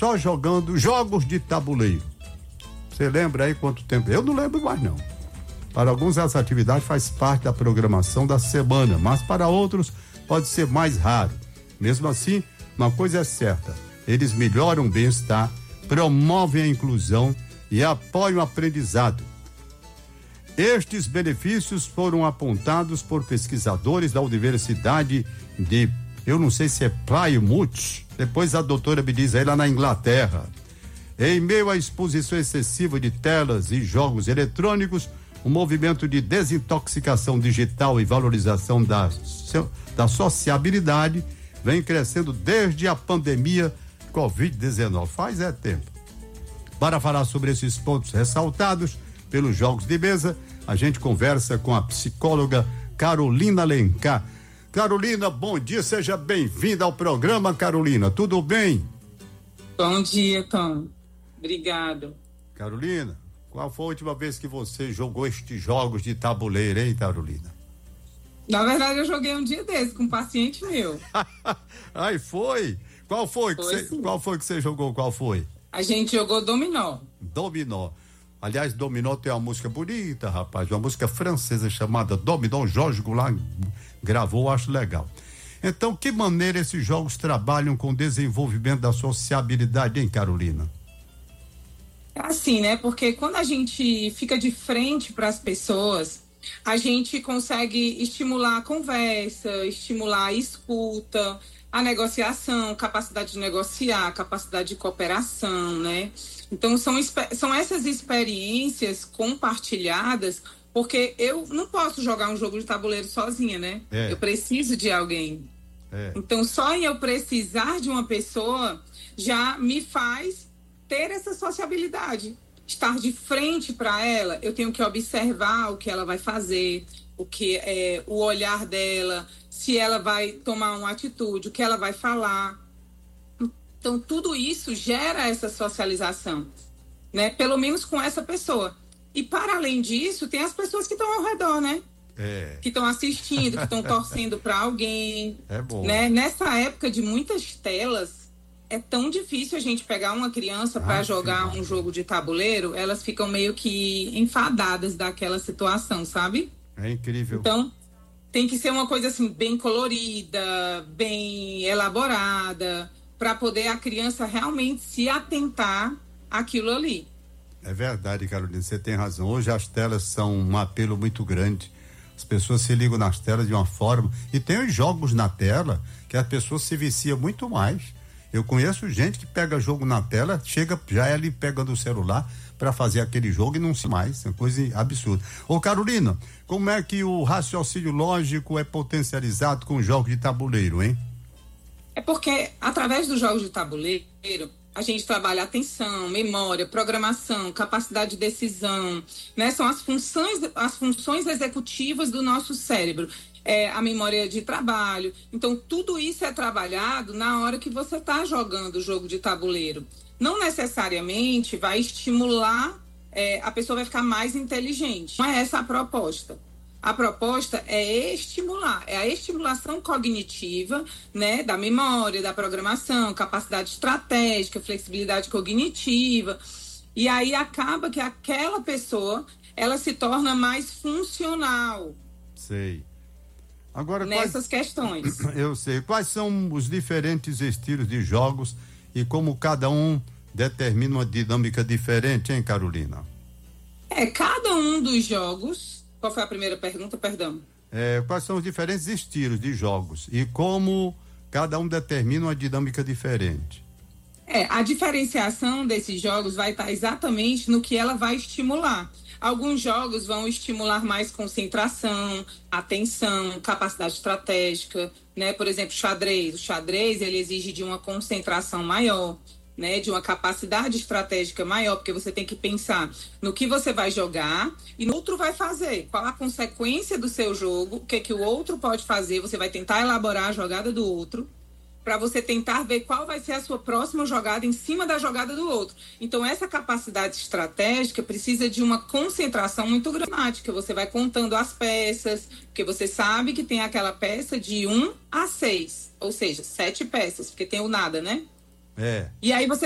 só jogando jogos de tabuleiro. Você lembra aí quanto tempo? Eu não lembro mais não. Para alguns essa atividade faz parte da programação da semana, mas para outros pode ser mais raro. Mesmo assim, uma coisa é certa, eles melhoram o bem-estar, promovem a inclusão e apoiam o aprendizado. Estes benefícios foram apontados por pesquisadores da Universidade de, eu não sei se é Plymouth, depois a doutora me diz aí, lá na Inglaterra. Em meio à exposição excessiva de telas e jogos eletrônicos, o movimento de desintoxicação digital e valorização da sociabilidade vem crescendo desde a pandemia Covid-19. Faz tempo. Para falar sobre esses pontos ressaltados pelos jogos de mesa, a gente conversa com a psicóloga Carolina Alencar. Carolina, bom dia, seja bem-vinda ao programa, Carolina, tudo bem? Bom dia, Tom. Obrigado. Carolina, qual foi a última vez que você jogou estes jogos de tabuleiro, hein, Carolina? Na verdade, eu joguei um dia desse com um paciente meu. Ai, foi? Qual foi que você jogou? Qual foi? A gente jogou dominó. Dominó. Aliás, dominó tem uma música bonita, rapaz, uma música francesa chamada Dominó, Jorge Goulart gravou, acho legal. Então, que maneira esses jogos trabalham com o desenvolvimento da sociabilidade, hein, Carolina? É assim, né? Porque quando a gente fica de frente para as pessoas, a gente consegue estimular a conversa, estimular a escuta, a negociação, capacidade de negociar, capacidade de cooperação, né? Então, são essas experiências compartilhadas, porque eu não posso jogar um jogo de tabuleiro sozinha, né? Eu preciso de alguém. Então, só em eu precisar de uma pessoa já me faz ter essa sociabilidade. Estar de frente para ela, eu tenho que observar o que ela vai fazer, o que é o olhar dela, se ela vai tomar uma atitude, o que ela vai falar. Então, tudo isso gera essa socialização, né? Pelo menos com essa pessoa. E, para além disso, tem as pessoas que estão ao redor, né? Que estão assistindo, que estão torcendo para alguém. É bom. Né? Nessa época de muitas telas, é tão difícil a gente pegar uma criança para jogar um jogo de tabuleiro, elas ficam meio que enfadadas daquela situação, sabe? É incrível. Então, tem que ser uma coisa assim, bem colorida, bem elaborada, para poder a criança realmente se atentar àquilo ali. É verdade, Carolina, você tem razão. Hoje as telas são um apelo muito grande. As pessoas se ligam nas telas de uma forma. E tem os jogos na tela que as pessoas se viciam muito mais. Eu conheço gente que pega jogo na tela, chega já ali pegando o celular para fazer aquele jogo e não se mais. É uma coisa absurda. Ô, Carolina, como é que o raciocínio lógico é potencializado com jogos de tabuleiro, hein? É porque, através dos jogos de tabuleiro, a gente trabalha atenção, memória, programação, capacidade de decisão, né? São as funções executivas do nosso cérebro. A memória de trabalho. Então, tudo isso é trabalhado na hora que você está jogando o jogo de tabuleiro. Não necessariamente vai estimular, a pessoa vai ficar mais inteligente. Não é essa a proposta. A proposta é estimular, é a estimulação cognitiva, né, da memória, da programação, capacidade estratégica, flexibilidade cognitiva. E aí acaba que aquela pessoa, ela se torna mais funcional. Sei. Agora, nessas questões. Eu sei. Quais são os diferentes estilos de jogos e como cada um determina uma dinâmica diferente, hein, Carolina? Cada um dos jogos. Qual foi a primeira pergunta, perdão? Quais são os diferentes estilos de jogos e como cada um determina uma dinâmica diferente? A diferenciação desses jogos vai estar exatamente no que ela vai estimular. Alguns jogos vão estimular mais concentração, atenção, capacidade estratégica, né? Por exemplo, xadrez. O xadrez, ele exige de uma concentração maior, né? De uma capacidade estratégica maior, porque você tem que pensar no que você vai jogar e no outro vai fazer. Qual a consequência do seu jogo, o que o outro pode fazer, você vai tentar elaborar a jogada do outro, para você tentar ver qual vai ser a sua próxima jogada em cima da jogada do outro. Então, essa capacidade estratégica precisa de uma concentração muito grande. Você vai contando as peças, porque você sabe que tem aquela peça de 1 a 6, ou seja, 7 peças, porque tem o nada, né? É. E aí você